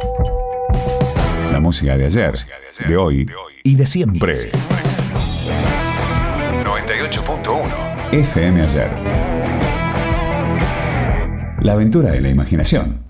La música de ayer, de hoy y de siempre. 98.1 FM Ayer. La aventura de la imaginación.